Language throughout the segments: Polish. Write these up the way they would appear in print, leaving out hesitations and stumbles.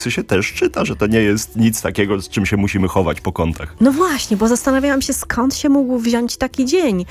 się też czyta, że to nie jest nic takiego, z czym się musimy chować po kątach. No właśnie, bo zastanawiałam się, skąd się mógł wziąć taki dzień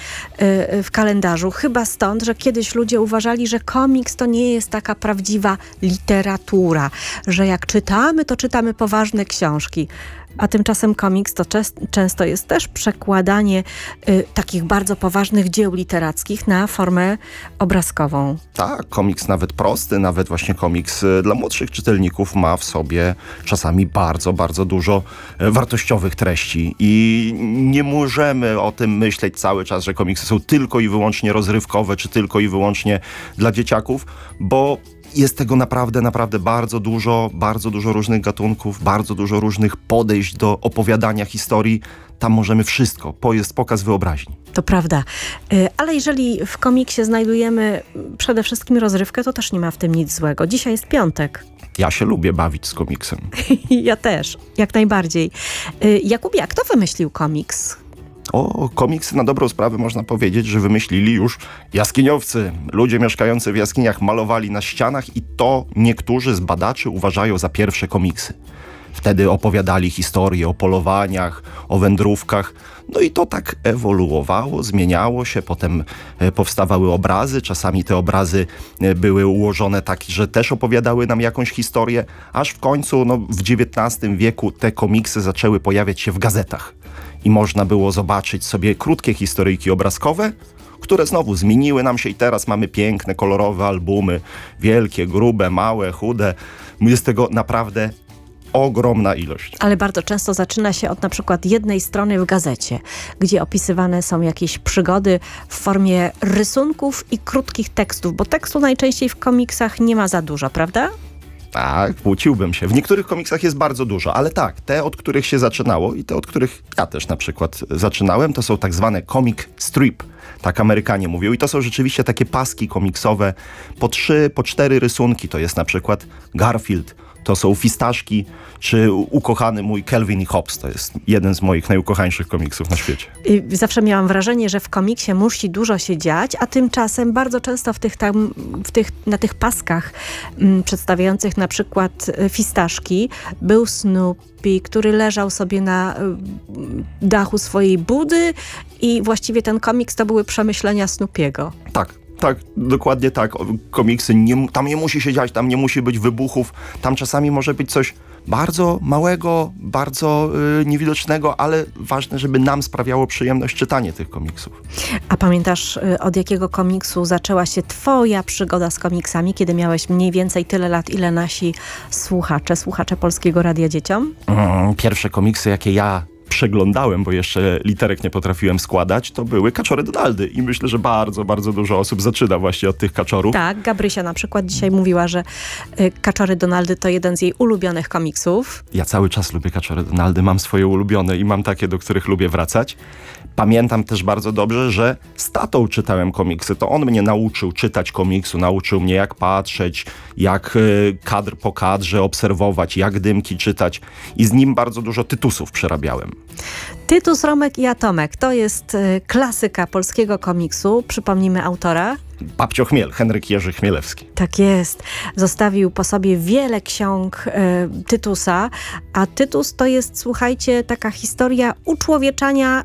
w kalendarzu. Chyba stąd, że kiedyś ludzie uważali, że komiks to nie jest taka prawdziwa literatura, że jak czytamy, to czytamy poważne książki. A tymczasem komiks to często jest też przekładanie takich bardzo poważnych dzieł literackich na formę obrazkową. Tak, komiks nawet prosty, nawet właśnie komiks dla młodszych czytelników ma w sobie czasami bardzo, bardzo dużo wartościowych treści i nie możemy o tym myśleć cały czas, że komiksy są tylko i wyłącznie rozrywkowe, czy tylko i wyłącznie dla dzieciaków, bo jest tego naprawdę, naprawdę bardzo dużo różnych gatunków, bardzo dużo różnych podejść do opowiadania historii. Tam możemy wszystko, jest pokaz wyobraźni. To prawda, ale jeżeli w komiksie znajdujemy przede wszystkim rozrywkę, to też nie ma w tym nic złego. Dzisiaj jest piątek. Ja się lubię bawić z komiksem. Ja też, jak najbardziej. Jakubie, a kto wymyślił komiks? Komiksy na dobrą sprawę można powiedzieć, że wymyślili już jaskiniowcy. Ludzie mieszkający w jaskiniach malowali na ścianach i to niektórzy z badaczy uważają za pierwsze komiksy. Wtedy opowiadali historie o polowaniach, o wędrówkach. No i to tak ewoluowało, zmieniało się. Potem powstawały obrazy. Czasami te obrazy były ułożone tak, że też opowiadały nam jakąś historię. Aż w końcu, w XIX wieku te komiksy zaczęły pojawiać się w gazetach. I można było zobaczyć sobie krótkie historyjki obrazkowe, które znowu zmieniły nam się i teraz mamy piękne, kolorowe albumy. Wielkie, grube, małe, chude. Jest tego naprawdę ogromna ilość. Ale bardzo często zaczyna się od na przykład jednej strony w gazecie, gdzie opisywane są jakieś przygody w formie rysunków i krótkich tekstów, bo tekstu najczęściej w komiksach nie ma za dużo, prawda? Tak, kłóciłbym się. W niektórych komiksach jest bardzo dużo, ale tak, te, od których się zaczynało i te, od których ja też na przykład zaczynałem, to są tak zwane comic strip. Tak Amerykanie mówią. I to są rzeczywiście takie paski komiksowe po 3, po 4 rysunki. To jest na przykład Garfield, to są Fistaszki, czy ukochany mój Calvin i Hobbes. To jest jeden z moich najukochańszych komiksów na świecie. Zawsze miałam wrażenie, że w komiksie musi dużo się dziać, a tymczasem bardzo często na tych paskach przedstawiających na przykład Fistaszki był Snoopy, który leżał sobie na dachu swojej budy i właściwie ten komiks to były przemyślenia Snoopiego. Tak, dokładnie tak. Komiksy, tam nie musi się dziać, tam nie musi być wybuchów, tam czasami może być coś bardzo małego, bardzo niewidocznego, ale ważne, żeby nam sprawiało przyjemność czytanie tych komiksów. A pamiętasz, od jakiego komiksu zaczęła się twoja przygoda z komiksami, kiedy miałeś mniej więcej tyle lat, ile nasi słuchacze Polskiego Radia Dzieciom? Pierwsze komiksy, jakie ja przeglądałem, bo jeszcze literek nie potrafiłem składać, to były Kaczory Donaldy i myślę, że bardzo, bardzo dużo osób zaczyna właśnie od tych kaczorów. Tak, Gabrysia na przykład dzisiaj mówiła, że Kaczory Donaldy to jeden z jej ulubionych komiksów. Ja cały czas lubię Kaczory Donaldy, mam swoje ulubione i mam takie, do których lubię wracać. Pamiętam też bardzo dobrze, że z tatą czytałem komiksy. To on mnie nauczył czytać komiksu, nauczył mnie jak patrzeć, jak kadr po kadrze obserwować, jak dymki czytać i z nim bardzo dużo tytusów przerabiałem. Tytus, Romek i Atomek to jest klasyka polskiego komiksu. Przypomnijmy autora. Babcio Chmiel, Henryk Jerzy Chmielewski. Tak jest. Zostawił po sobie wiele ksiąg Tytusa, a Tytus to jest, słuchajcie, taka historia uczłowieczania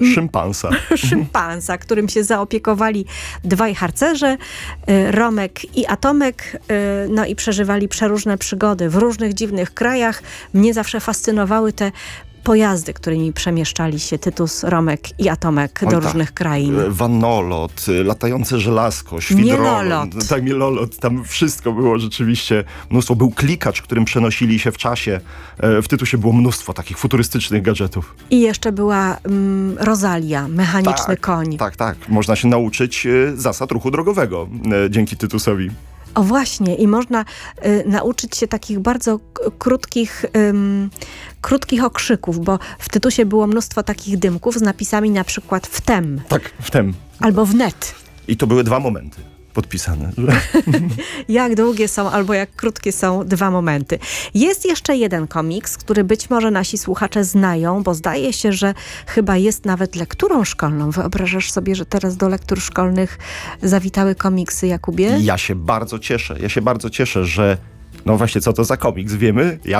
szympansa, którym się zaopiekowali dwaj harcerze, Romek i Atomek, no i przeżywali przeróżne przygody w różnych dziwnych krajach. Mnie zawsze fascynowały te pojazdy, którymi przemieszczali się Tytus, Romek i Atomek do różnych krain. Wannolot, latające żelazko, świdrolot. Mielolot. Tam wszystko było rzeczywiście mnóstwo. Był klikacz, którym przenosili się w czasie. W Tytusie było mnóstwo takich futurystycznych gadżetów. I jeszcze była Rosalia, mechaniczny koń. Tak. Można się nauczyć zasad ruchu drogowego dzięki Tytusowi. O właśnie, i można nauczyć się takich bardzo krótkich okrzyków, bo w Tytusie było mnóstwo takich dymków z napisami na przykład wtem. Tak, wtem. Albo wnet. I to były 2 momenty podpisane. Jak długie są albo jak krótkie są 2 momenty. Jest jeszcze jeden komiks, który być może nasi słuchacze znają, bo zdaje się, że chyba jest nawet lekturą szkolną. Wyobrażasz sobie, że teraz do lektur szkolnych zawitały komiksy, Jakubie? Ja się bardzo cieszę, że No właśnie, co to za komiks? Wiemy? Ja